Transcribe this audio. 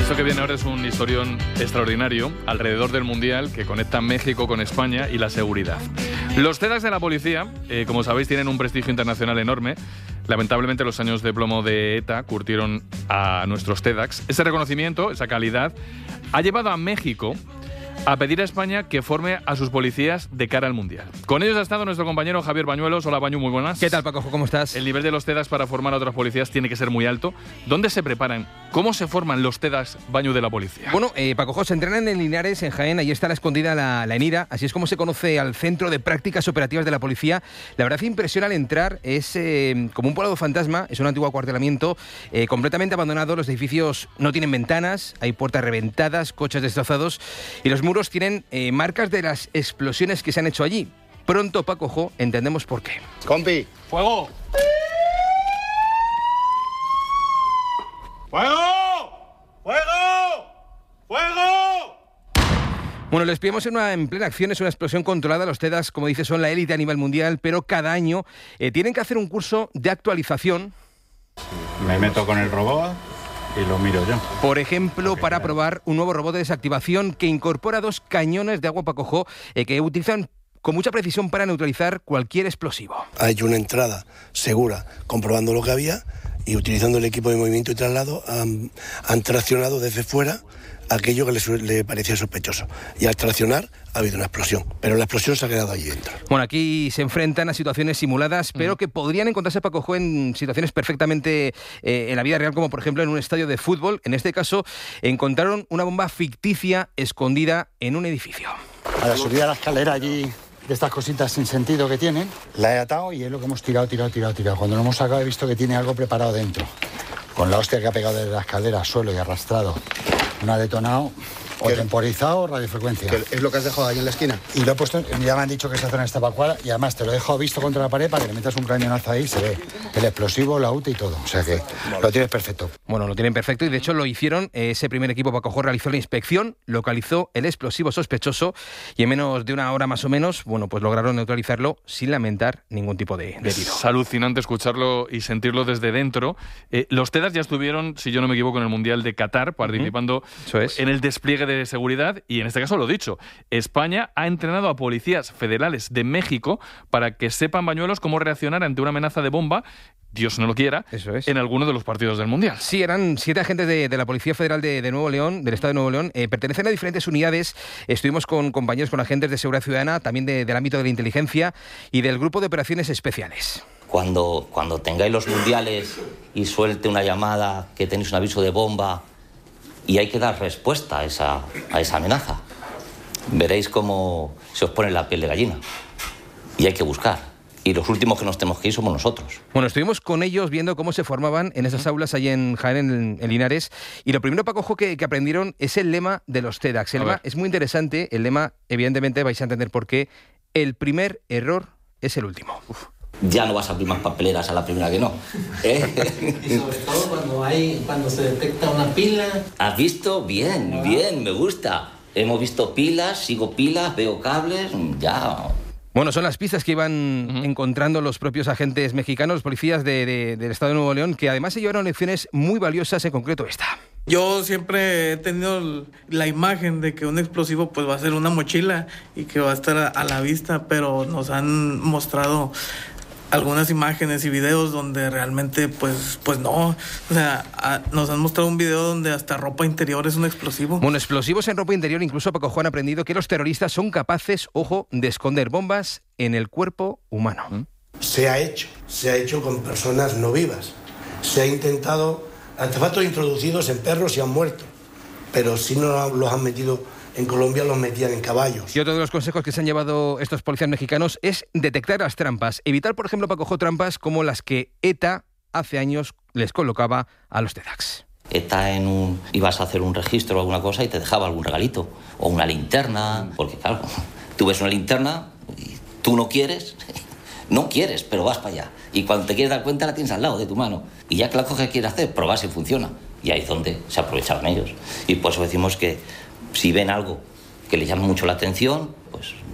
Esto que viene ahora es un historión extraordinario alrededor del Mundial que conecta México con España y la seguridad. Los TEDx de la policía, como sabéis, tienen un prestigio internacional enorme. Lamentablemente los años de plomo de ETA curtieron a nuestros TEDx. Ese reconocimiento, esa calidad, ha llevado a México a pedir a España que forme a sus policías de cara al Mundial. Con ellos ha estado nuestro compañero Javier Bañuelos. Hola, Bañu, muy buenas. ¿Qué tal, Pacojo? ¿Cómo estás? El nivel de los TEDx para formar a otras policías tiene que ser muy alto. ¿Dónde se preparan? ¿Cómo se forman los TEDx, Bañu, de la policía? Bueno, Pacojo, se entrenan en Linares, en Jaén. Ahí está la escondida la ENIRA. Así es como se conoce al Centro de Prácticas Operativas de la Policía. La verdad que impresiona al entrar. Es como un poblado fantasma. Es un antiguo acuartelamiento completamente abandonado. Los edificios no tienen ventanas. Hay puertas reventadas, coches destrozados. Y los muros tienen marcas de las explosiones que se han hecho allí. Pronto, Pacojo, entendemos por qué. ¡Compi! ¡Fuego! ¡Fuego! ¡Fuego! ¡Fuego! Bueno, les pillamos en plena acción, es una explosión controlada. Los TEDx, como dice, son la élite a nivel mundial, pero cada año tienen que hacer un curso de actualización. Me meto con el robot y lo miro yo. Por ejemplo, para probar un nuevo robot de desactivación que incorpora 2 cañones de agua, Pacojo, que utilizan con mucha precisión para neutralizar cualquier explosivo. Ha hecho una entrada segura, comprobando lo que había, y utilizando el equipo de movimiento y traslado han traccionado desde fuera aquello que le parecía sospechoso. Y al traccionar ha habido una explosión, pero la explosión se ha quedado allí dentro. Bueno, aquí se enfrentan a situaciones simuladas, pero que podrían encontrarse, Pacojo, en situaciones perfectamente en la vida real, como por ejemplo en un estadio de fútbol. En este caso, encontraron una bomba ficticia escondida en un edificio. A la subida a la escalera allí, de estas cositas sin sentido que tienen, la he atado y es lo que hemos tirado. Cuando lo hemos sacado he visto que tiene algo preparado dentro. Con la hostia que ha pegado desde la escalera al suelo y arrastrado, no ha detonado o temporizado radiofrecuencia. ¿Es lo que has dejado ahí en la esquina? Y lo he puesto, ya me han dicho que esa zona está evacuada y además te lo he dejado visto contra la pared para que le metas un cañonazo ahí y se ve el explosivo, la UTE y todo. O sea que lo tienes perfecto. Bueno, lo tienen perfecto y de hecho lo hicieron. Ese primer equipo, Pacojo, realizó la inspección, localizó el explosivo sospechoso y en menos de una hora más o menos, bueno, pues lograron neutralizarlo sin lamentar ningún tipo de tiro. Es alucinante escucharlo y sentirlo desde dentro. Los TEDx ya estuvieron, si yo no me equivoco, en el Mundial de Qatar, participando en el despliegue de seguridad, y en este caso lo dicho, España ha entrenado a policías federales de México para que sepan, Bañuelos, cómo reaccionar ante una amenaza de bomba, Dios no lo quiera, en alguno de los partidos del Mundial. Sí, eran 7 agentes de la Policía Federal de Nuevo León, del Estado de Nuevo León. Pertenecen a diferentes unidades. Estuvimos con compañeros, con agentes de seguridad ciudadana, también del ámbito de la inteligencia y del grupo de operaciones especiales. Cuando tengáis los mundiales y suelte una llamada que tenéis un aviso de bomba y hay que dar respuesta a esa amenaza, veréis cómo se os pone la piel de gallina y hay que buscar. Y los últimos que nos tenemos que ir somos nosotros. Bueno, estuvimos con ellos viendo cómo se formaban en esas aulas allí en Jaén, en Linares, y lo primero, Pacojo, que aprendieron es el lema de los TEDx. El lema es muy interesante. El lema, evidentemente, vais a entender por qué. El primer error es el último. Ya no vas a abrir más papeleras a la primera que no. Y sobre todo cuando se detecta una pila. ¿Has visto? Bien, me gusta. Hemos visto pilas, sigo pilas, veo cables, ya. Bueno, son las pistas que iban encontrando los propios agentes mexicanos, los policías del Estado de Nuevo León, que además se llevaron lecciones muy valiosas, en concreto esta. Yo siempre he tenido la imagen de que un explosivo pues va a ser una mochila y que va a estar a la vista, pero nos han mostrado algunas imágenes y videos donde realmente pues no, o sea, nos han mostrado un video donde hasta ropa interior es un explosivo. Bueno, explosivos en ropa interior. Incluso, Paco, han aprendido que los terroristas son capaces, ojo, de esconder bombas en el cuerpo humano. Se ha hecho con personas no vivas. Se ha intentado artefactos introducidos en perros y han muerto, pero si no los han metido en Colombia, los metían en caballos. Y otro de los consejos que se han llevado estos policías mexicanos es detectar las trampas. Evitar, por ejemplo, Paco, trampas como las que ETA hace años les colocaba a los TEDx. ETA ibas a hacer un registro o alguna cosa y te dejaba algún regalito o una linterna, porque claro, tú ves una linterna y tú no quieres, pero vas para allá. Y cuando te quieres dar cuenta la tienes al lado de tu mano. Y ya que la coges, ¿qué quieres hacer? Probar si funciona. Y ahí es donde se aprovecharon ellos. Y por eso decimos que si ven algo que les llama mucho la atención, pues